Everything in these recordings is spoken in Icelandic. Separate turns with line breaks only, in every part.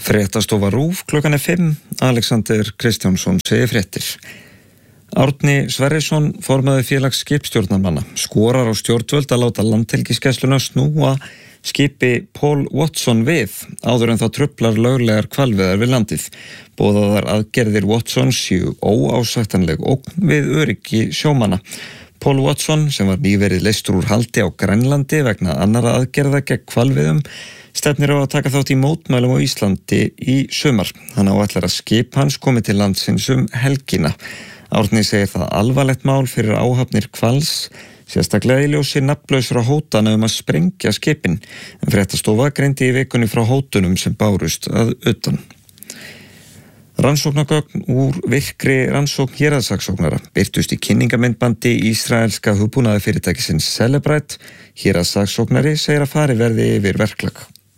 Fréttastofa RÚV klukkan 5, Alexander Kristjánsson segir fréttir. Árni Sverrisson, formaður félags skipstjórnarmanna, skorar á stjórnvöld að láta landhelgisgæsluna snúa skipi Paul Watson við, áður en það truflar löglegar hvalveiðar við landið. Boðaðar aðgerðir Watson séu óásættanleg ógn við öryggi sjómanna. Paul Watson, sem var nýverið leystur úr haldi á Grænlandi vegna annarra aðgerða gegn hvalveiðum, stefnir á að taka þátt í mótmælum á Íslandi í sumar. Hann áætlar að skip hans komi til landsins helgina. Árni segir það alvarlegt mál fyrir áhafnir hvals, sérstaklega í ljósi nafnlausra hótana að sprengja skipin. En fréttastofa greindi í vikunni frá hótunum sem bárust að utan. Rannsóknargögn úr virkri rannsókn héraðssaksóknara birtust í kynningamyndbandi ísraelska hugbúnaðarfyrirtækisins Cellebrite. Héraðssaksóknari segir að fari verði yfir verklag.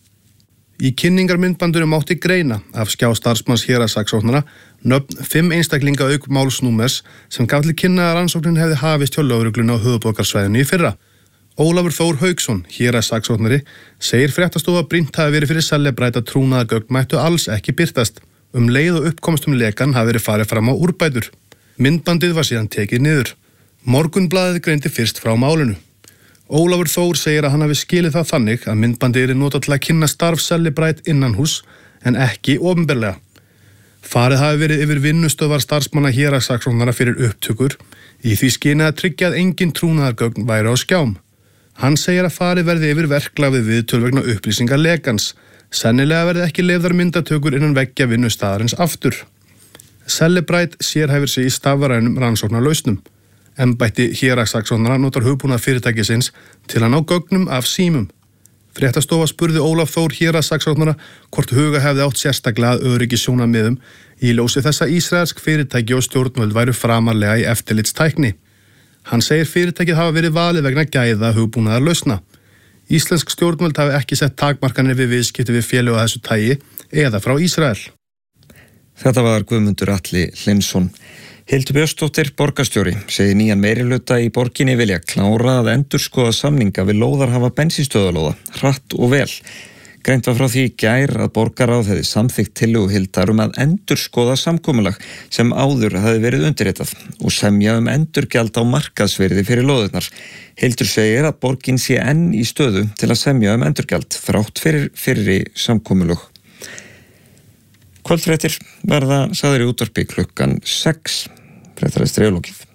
Í kynningarmyndbandinu mátti greina af skjá starfsmanns héraðssaksóknara nöfn 5 einstaklinga auk málsnúmers sem gaf til kynna að rannsóknin hefði hafist hjá lögreglunni á höfuðborgarsvæðinu í fyrra. Ólafur Þór Hauksson, héraðssaksóknari, segir fréttastofa brýnt hafi verið fyrir Cellebrite að trúnaðargögn mættu alls ekki birtast. Leið og uppkomst lekan hafi verið farið fram á úrbætur. Myndbandið var síðan tekið niður. Morgunblaðið greindi fyrst frá málinu. Ólafur Þór segir að hann hafi skilið það þannig að myndbandið notað til að kynna starf Cellebrite innanhús en ekki opinberlega. Farið hafi verið yfir vinnustöðvar starfsmanna héraðssaksóknara fyrir upptökur í því skyni að tryggja að engin trúnaðargögn væri á skjám. Hann segir að farið verði yfir verklag við viðtöl vegna upplýsingar lekans. Sennilega verði ekki leyfðar myndatökur innan veggja vinnustaðarins aftur. Cellebrite sérhæfir sig í stafrænum rannsóknarlausnum. Embætti héraðssaksóknara notar hugbúnaðarfyrirtækisins til að ná gögnum af símum. Fréttastofa spurði Ólaf Þór héraðssaksóknara hvort huga hefði átt sérstaklega að öryggissjónarmiðum í ljósi þess að ísraelsk fyrirtæki og stjórnvöld væru framarlega í eftirlitstækni. Hann segir fyrirtækið hafa verið valið vegna gæða hugbúnaðarlausna. Íslensk stjórnvöld hafi ekki sett takmarkanir við viðskipti við félög af þessu tagi eða frá Ísrael.
Þetta var Guðmundur Atli Hlynsson. Hildur Björnsdóttir, borgarstjóri, segir nýjan meirihluta í borginni vilja klára að endurskoða samninga við lóðarhafa bensínstöðvalóða, hratt og vel. Greint var frá því í gær að borgarráð hefði samþykkt tillögu Hildar að endurskoða samkomulag sem áður hefði verið undirritað og semja endurgjald á markaðsvirði fyrir lóðirnar. Hildur segir að borgin sé enn í stöðu til að semja endurgjald þrátt fyrir fyrri samkomulag. Kvöldfréttir verða sagðar í útvarpi klukkan 6. Fréttaræðis lokið.